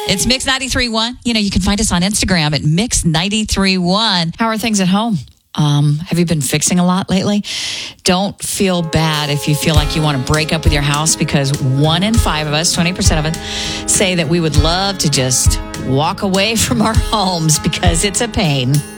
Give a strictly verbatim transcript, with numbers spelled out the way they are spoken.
It's Mix ninety-three point one. You know, you can find us on Instagram at Mix ninety-three point one. How are things at home? Um, have you been fixing a lot lately? Don't feel bad if you feel like you want to break up with your house, because one in five of us, twenty percent of us, say that we would love to just walk away from our homes because it's a pain.